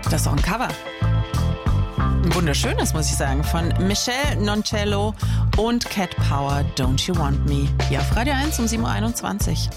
Das ist doch ein Cover. Ein wunderschönes, muss ich sagen, von Michelle Noncello und Cat Power, Don't You Want Me. Hier auf Radio 1 um 7.21 Uhr.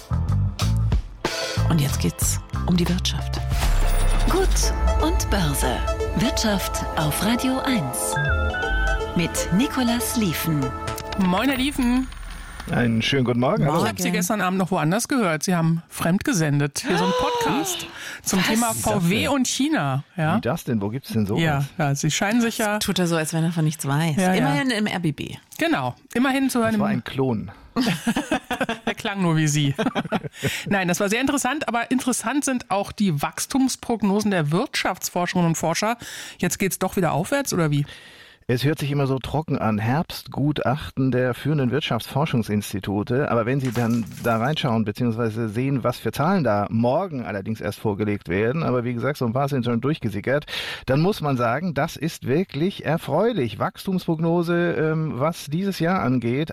Und jetzt geht's um die Wirtschaft. Gut und Börse. Wirtschaft auf Radio 1. Mit Nicolas Lieven. Moin, Herr Lieven. Einen schönen guten Morgen. Ich habe Sie gestern Abend noch woanders gehört. Sie haben fremdgesendet. Hier so ein Podcast zum Thema VW und China. Ja? Wie das denn? Wo gibt's denn sowas? Ja, Sie scheinen sich ja... Tut er so, als wenn er von nichts weiß. Ja, immerhin im RBB. Genau, immerhin zu Das einem... war ein Klon. Der klang nur wie Sie. Nein, das war sehr interessant, aber interessant sind auch die Wachstumsprognosen der Wirtschaftsforscherinnen und Forscher. Jetzt geht's doch wieder aufwärts, oder wie? Es hört sich immer so trocken an, Herbstgutachten der führenden Wirtschaftsforschungsinstitute. Aber wenn Sie dann da reinschauen bzw. sehen, was für Zahlen da morgen allerdings erst vorgelegt werden, aber wie gesagt, so ein paar sind schon durchgesickert, dann muss man sagen, das ist wirklich erfreulich. Wachstumsprognose, was dieses Jahr angeht,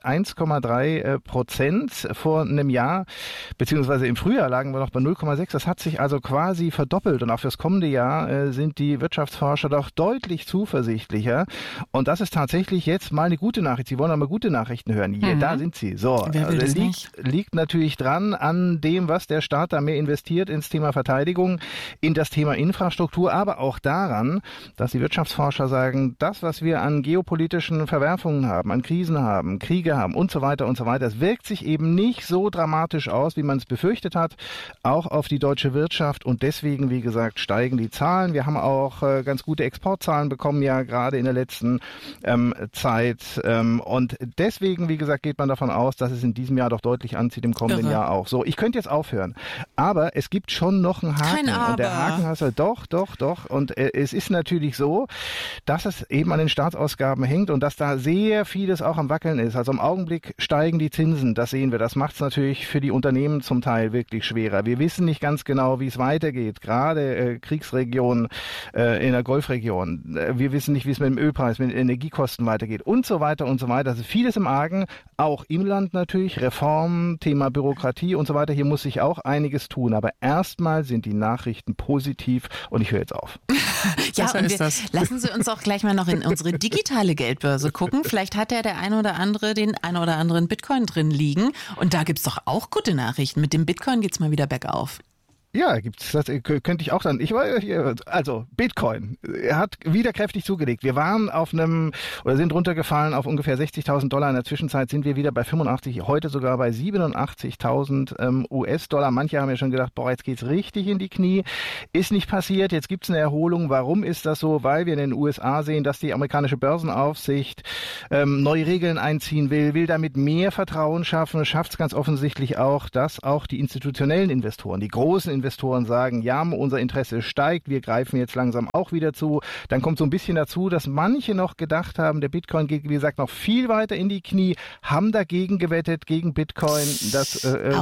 1,3%. Vor einem Jahr beziehungsweise im Frühjahr lagen wir noch bei 0,6. Das hat sich also quasi verdoppelt. Und auch fürs kommende Jahr sind die Wirtschaftsforscher doch deutlich zuversichtlicher. Und das ist tatsächlich jetzt mal eine gute Nachricht. Sie wollen aber gute Nachrichten hören. Hier, da sind sie. So, wer will das liegt natürlich dran an dem, was der Staat da mehr investiert ins Thema Verteidigung, in das Thema Infrastruktur, aber auch daran, dass die Wirtschaftsforscher sagen, das, was wir an geopolitischen Verwerfungen haben, an Krisen haben, Kriege haben und so weiter, das wirkt sich eben nicht so dramatisch aus, wie man es befürchtet hat, auch auf die deutsche Wirtschaft. Und deswegen, wie gesagt, steigen die Zahlen. Wir haben auch ganz gute Exportzahlen bekommen, ja gerade in der letzten Zeit. Und deswegen, wie gesagt, geht man davon aus, dass es in diesem Jahr doch deutlich anzieht, im kommenden Jahr auch. So, ich könnte jetzt aufhören. Aber es gibt schon noch einen Haken. Kein Aber. Und der Haken heißt doch. Und es ist natürlich so, dass es eben an den Staatsausgaben hängt und dass da sehr vieles auch am Wackeln ist. Also im Augenblick steigen die Zinsen, das sehen wir. Das macht es natürlich für die Unternehmen zum Teil wirklich schwerer. Wir wissen nicht ganz genau, wie es weitergeht. Gerade Kriegsregionen in der Golfregion. Wir wissen nicht, wie es mit dem Ölpreis, mit den Energiekosten weitergeht und so weiter. Also vieles im Argen, auch im Land natürlich, Reformen, Thema Bürokratie und so weiter. Hier muss sich auch einiges tun. Aber erstmal sind die Nachrichten positiv und ich höre jetzt auf. Ja, und lassen Sie uns auch gleich mal noch in unsere digitale Geldbörse gucken. Vielleicht hat ja der eine oder andere den ein oder anderen Bitcoin drin liegen. Und da gibt's doch auch gute Nachrichten. Mit dem Bitcoin geht's mal wieder bergauf. Ja, gibt's das, könnte ich auch dann. Ich war hier, also Bitcoin hat wieder kräftig zugelegt. Wir waren sind runtergefallen auf ungefähr $60.000. In der Zwischenzeit sind wir wieder bei 85, heute sogar bei 87.000 US-Dollar. Manche haben ja schon gedacht, jetzt geht's richtig in die Knie. Ist nicht passiert. Jetzt gibt's eine Erholung. Warum ist das so? Weil wir in den USA sehen, dass die amerikanische Börsenaufsicht neue Regeln einziehen will damit mehr Vertrauen schaffen. Schafft's ganz offensichtlich auch, dass auch die institutionellen Investoren, die großen Investoren sagen, ja, unser Interesse steigt, wir greifen jetzt langsam auch wieder zu. Dann kommt so ein bisschen dazu, dass manche noch gedacht haben, der Bitcoin geht, wie gesagt, noch viel weiter in die Knie, haben dagegen gewettet, gegen Bitcoin. Das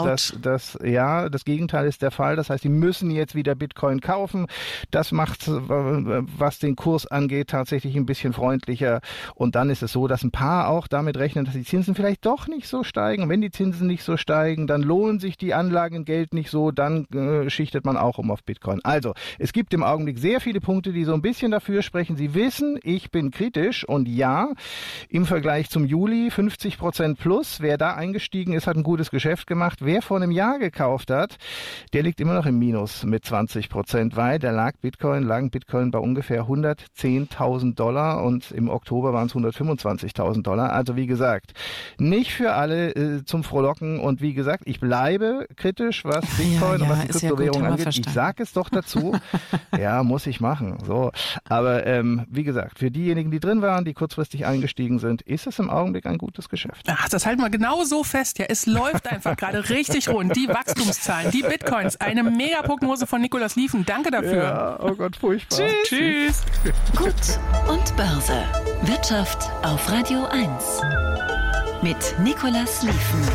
Gegenteil ist der Fall. Das heißt, die müssen jetzt wieder Bitcoin kaufen. Das macht, was den Kurs angeht, tatsächlich ein bisschen freundlicher. Und dann ist es so, dass ein paar auch damit rechnen, dass die Zinsen vielleicht doch nicht so steigen. Und wenn die Zinsen nicht so steigen, dann lohnen sich die Anlagen in Geld nicht so, dann schichtet man auch um auf Bitcoin. Also, es gibt im Augenblick sehr viele Punkte, die so ein bisschen dafür sprechen. Sie wissen, ich bin kritisch und ja, im Vergleich zum Juli 50% plus. Wer da eingestiegen ist, hat ein gutes Geschäft gemacht. Wer vor einem Jahr gekauft hat, der liegt immer noch im Minus mit 20%, weil lagen Bitcoin bei ungefähr $110.000 und im Oktober waren es $125.000. Also wie gesagt, nicht für alle zum Frohlocken und wie gesagt, ich bleibe kritisch, was Bitcoin und was die Kryptowährung angeht. Ich sage es doch dazu. Ja, muss ich machen. So, aber wie gesagt, für diejenigen, die drin waren, die kurzfristig eingestiegen sind, ist es im Augenblick ein gutes Geschäft. Ach, das halten wir genau so fest. Ja, es läuft einfach gerade richtig rund. Die Wachstumszahlen, die Bitcoins, eine Mega-Prognose von Nicolas Lieven. Danke dafür. Ja, oh Gott, furchtbar. Tschüss. Gut und Börse. Wirtschaft auf Radio 1. Mit Nicolas Lieven.